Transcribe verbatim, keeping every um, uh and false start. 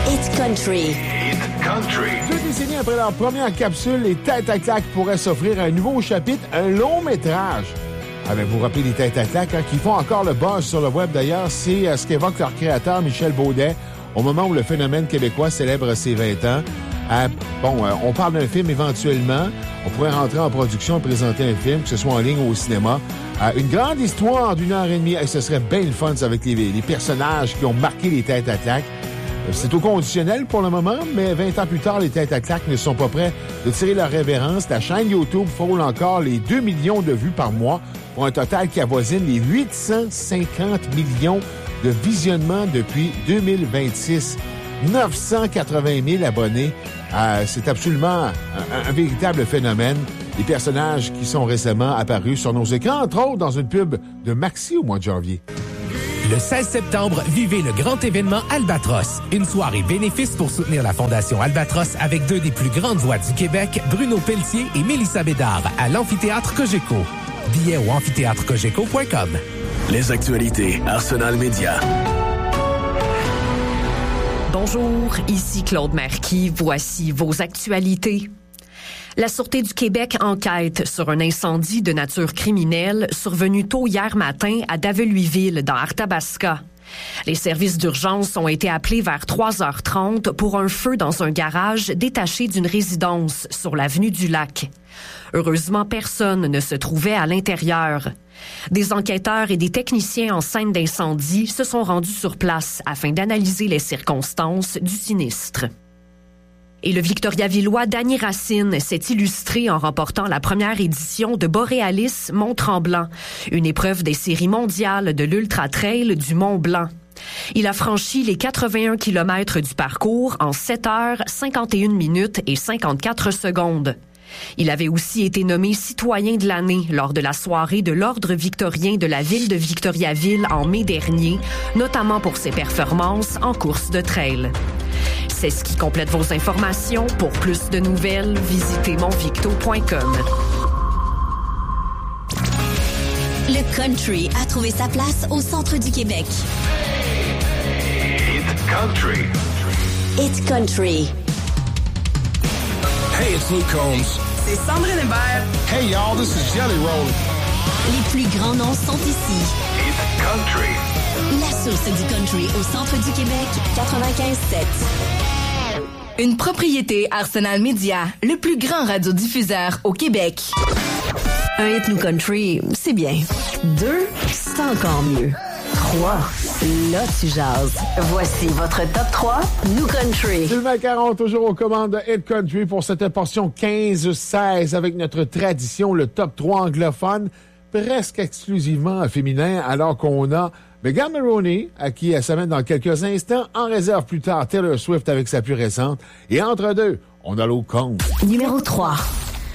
Hit Country. Hit Country. Deux décennies après leur première capsule, les Têtes à claques pourraient s'offrir un nouveau chapitre, un long métrage. Ah ben, vous vous rappelez les Têtes à claques, hein, qui font encore le buzz sur le web d'ailleurs, c'est euh, ce qu'évoque leur créateur Michel Baudet au moment où le phénomène québécois célèbre ses vingt ans. Euh, bon, euh, on parle d'un film éventuellement. On pourrait rentrer en production et présenter un film, que ce soit en ligne ou au cinéma. Euh, une grande histoire d'une heure et demie. Et ce serait bien le fun, ça, avec les, les personnages qui ont marqué les Têtes à claques. C'est au conditionnel pour le moment, mais vingt ans plus tard, les Têtes à claques ne sont pas prêts de tirer leur révérence. La chaîne YouTube frôle encore les deux millions de vues par mois pour un total qui avoisine les huit cent cinquante millions de visionnements depuis deux mille vingt-six. neuf cent quatre-vingt mille abonnés. Euh, c'est absolument un, un véritable phénomène. Les personnages qui sont récemment apparus sur nos écrans, entre autres dans une pub de Maxi au mois de janvier. Le seize septembre, vivez le grand événement Albatros. Une soirée bénéfice pour soutenir la Fondation Albatros avec deux des plus grandes voix du Québec, Bruno Pelletier et Mélissa Bédard, à l'Amphithéâtre Cogeco. Billets au amphithéâtre cogeco point com. Les actualités Arsenal Média. Bonjour, ici Claude Marquis. Voici vos actualités. La Sûreté du Québec enquête sur un incendie de nature criminelle survenu tôt hier matin à Daveluiville, dans Arthabasca. Les services d'urgence ont été appelés vers trois heures trente pour un feu dans un garage détaché d'une résidence sur l'avenue du Lac. Heureusement, personne ne se trouvait à l'intérieur. Des enquêteurs et des techniciens en scène d'incendie se sont rendus sur place afin d'analyser les circonstances du sinistre. Et le Victoriavillois Danny Racine s'est illustré en remportant la première édition de Borealis Mont-Tremblant, une épreuve des séries mondiales de l'Ultra-Trail du Mont-Blanc. Il a franchi les quatre-vingt-un kilomètres du parcours en sept heures, cinquante et une minutes et cinquante-quatre secondes. Il avait aussi été nommé citoyen de l'année lors de la soirée de l'Ordre victorien de la ville de Victoriaville en mai dernier, notamment pour ses performances en course de trail. C'est ce qui complète vos informations. Pour plus de nouvelles, visitez monvicto point com. Le country a trouvé sa place au centre du Québec. Hit Country. Hit Country. Hey, it's Luke Combs. C'est Sandrine Hébert. Hey, y'all, this is Jelly Roll. Les plus grands noms sont ici. Hit Country. La source du country au centre du Québec, quatre-vingt-quinze sept. Une propriété Arsenal Média, le plus grand radiodiffuseur au Québec. Un hit New Country, c'est bien. Deux, c'est encore mieux. Trois, là tu jases. Voici votre top trois New Country. Sylvain Caron, toujours aux commandes de Hit Country pour cette portion quinze seize avec notre tradition, le top trois anglophone, presque exclusivement féminin, alors qu'on a Megan Maroney, à qui elle s'amène dans quelques instants, en réserve plus tard Taylor Swift avec sa plus récente. Et entre deux, on a l'eau compte. Numéro trois.